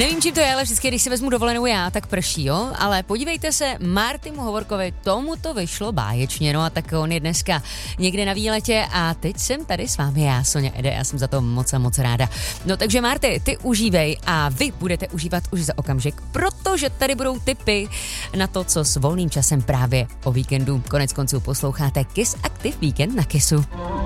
Nevím, čím to je, ale vždycky, když si vezmu dovolenou já, tak prší, jo? Ale podívejte se, Martimu Hovorkovi tomu to vyšlo báječně, no a tak on je dneska někde na výletě a teď jsem tady s vámi já, Sonja Ede, já jsem za to moc a moc ráda. No takže Marty, ty užívej a vy budete užívat už za okamžik, protože tady budou tipy na to, co s volným časem právě o víkendu. Konec konců posloucháte Kiss Active Weekend na Kissu.